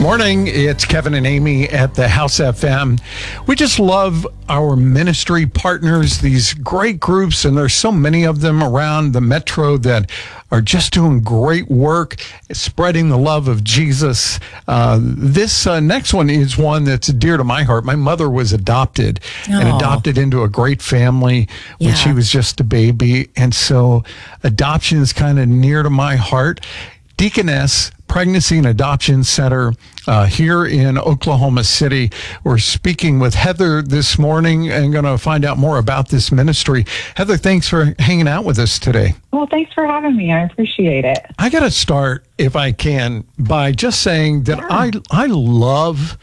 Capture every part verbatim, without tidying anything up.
Morning, it's Kevin and Amy at the House F M. We just love our ministry partners, these great groups, and there's so many of them around the metro that are just doing great work, spreading the love of Jesus. Uh, this uh, next one is one that's dear to my heart. My mother was adopted and Aww. adopted into a great family when Yeah. she was just a baby, and so adoption is kind of near to my heart. Deaconess Pregnancy and Adoption Center uh, here in Oklahoma City. We're speaking with Heather this morning and going to find out more about this ministry. Heather, thanks for hanging out with us today. Well, thanks for having me. I appreciate it. I got to start, if I can, by just saying that Yeah. I I love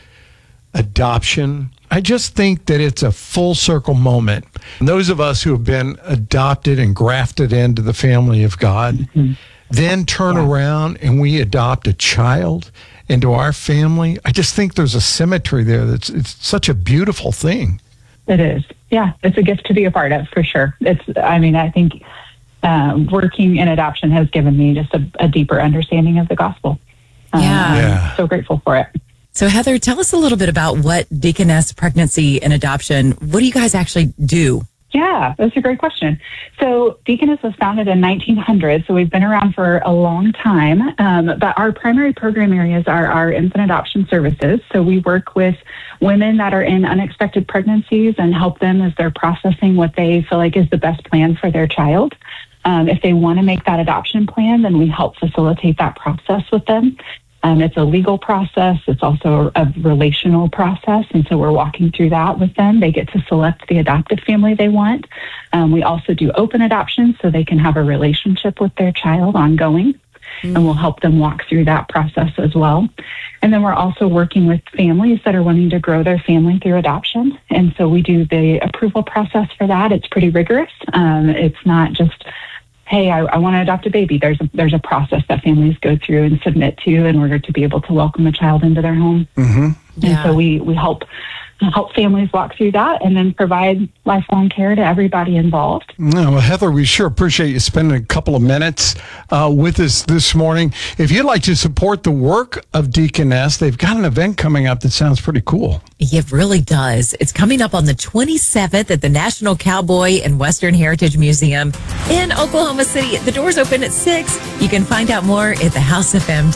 adoption. I just think that it's a full circle moment. And those of us who have been adopted and grafted into the family of God, mm-hmm. then turn yeah. around and we adopt a child into our family. I just think there's a symmetry there. That's it's such a beautiful thing. It is. Yeah, it's a gift to be a part of, for sure. It's. I mean, I think uh, working in adoption has given me just a, a deeper understanding of the gospel. Um, Yeah. yeah. I'm so grateful for it. So, Heather, tell us a little bit about what Deaconess Pregnancy and Adoption, what do you guys actually do? Yeah, that's a great question. So Deaconess was founded in nineteen hundred, so we've been around for a long time. Um, but our primary program areas are our infant adoption services. So we work with women that are in unexpected pregnancies and help them as they're processing what they feel like is the best plan for their child. Um, if they want to make that adoption plan, then we help facilitate that process with them. Um, it's a legal process. It's also a relational process. And so we're walking through that with them. They get to select the adoptive family they want. Um, we also do open adoption so they can have a relationship with their child ongoing. Mm-hmm. And we'll help them walk through that process as well. And then we're also working with families that are wanting to grow their family through adoption. And so we do the approval process for that. It's pretty rigorous. Um, it's not just, hey, I, I want to adopt a baby. There's a, there's a process that families go through and submit to in order to be able to welcome a child into their home. Mm-hmm. And Yeah. so we, we help help families walk through that and then provide lifelong care to everybody involved. No, well, Heather, we sure appreciate you spending a couple of minutes uh, with us this morning. If you'd like to support the work of Deaconess, they've got an event coming up that sounds pretty cool. It really does. It's coming up on the twenty-seventh at the National Cowboy and Western Heritage Museum in Oklahoma City. The doors open at six. You can find out more at the house f m dot com.